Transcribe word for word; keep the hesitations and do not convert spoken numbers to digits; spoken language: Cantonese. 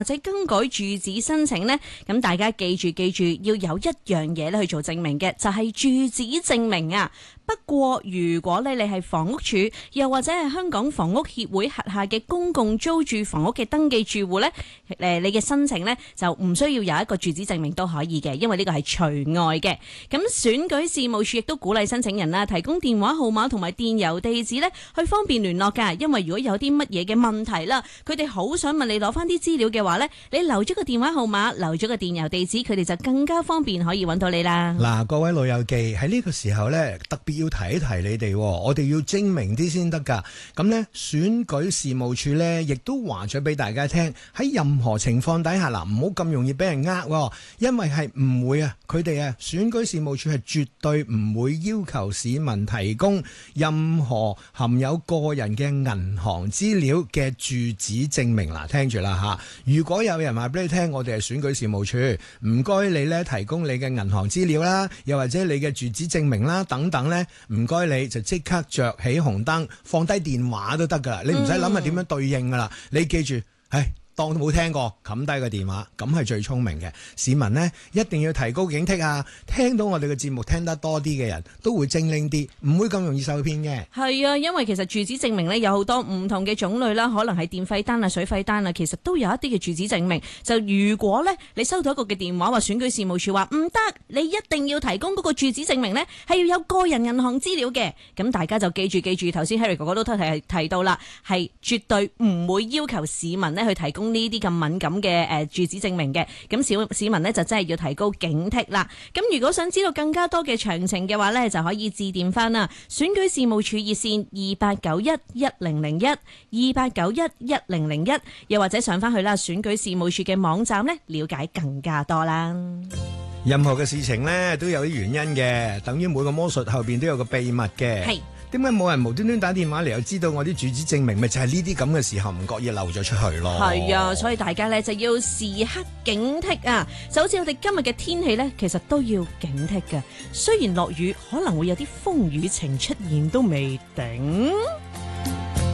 或者更改住址申請呢，咁大家記住記住要有一樣嘢咧去做證明嘅，就係、是、住址證明啊。不過如果咧你係房屋署，又或者係香港房屋協會轄下嘅公共租住房屋嘅登記住戶呢，誒你嘅申請呢就唔需要有一個住址證明都可以嘅，因為呢個係除外嘅。咁選舉事務處亦都鼓勵申請人啦，提供電話號碼同埋電郵地址呢去方便聯絡㗎。因為如果有啲乜嘢嘅問題啦，佢哋好想問你攞翻啲資料嘅話呢，你留咗個電話號碼，留咗個電郵地址，佢哋就更加方便可以揾到你啦。 嗱，各位老友記喺呢個時候呢，特別要提一提你哋，我哋要精明啲先得㗎。咁呢，選舉事務處呢亦都話咗俾大家聽，喺任何情況底下嗱，唔好咁容易俾人呃，因為係唔會啊，佢哋啊選舉事務處係絕對唔會要求市民提供任何含有個人嘅銀行資料嘅住址證明。嗱，聽住啦嚇，如果有人話俾你聽，我哋係選舉事務處，唔該你呢提供你嘅銀行資料啦，又或者你嘅住址證明啦等等呢，唔該你就即刻着起紅燈，放低電話都得噶啦，你唔使諗係點樣對應噶啦，你記住，唉。當都冇聽過，冚低個電話，咁係最聰明嘅。市民呢，一定要提高警惕啊！聽到我哋嘅節目聽得多啲嘅人都會精靈啲，唔會咁容易受騙嘅。 係啊，因為其實住址證明呢有好多唔同嘅種類啦，可能係電費單啊、水費單啊，其實都有一啲嘅住址證明。就如果呢，你收到一個嘅電話話選舉事務處話唔得，你一定要提供嗰個住址證明呢，係要有個人銀行資料嘅。咁大家就記住記住，頭先 Harry 哥哥都提提到啦，係絕對唔會要求市民呢去提供呢啲咁敏感嘅誒住址證明嘅，咁市市民呢就真係要提高警惕啦。咁如果想知道更加多嘅詳情嘅話呢，就可以致電翻啦選舉事務處熱線二八九一一零零一二八九一一零零一，又或者上翻去啦選舉事務處嘅網站呢，了解更加多啦。 任何嘅事情呢都有啲原因嘅，等於每個魔術後邊都有個秘密嘅。係。點解冇人無端端打電話嚟又知道我啲住址證明？咪就係呢啲咁嘅時候唔覺意漏咗出去咯。係啊， 所以大家咧就要時刻警惕啊！就好似我哋今日嘅天氣咧，其實都要警惕嘅。雖然落雨，可能會有啲風雨情出現都未定。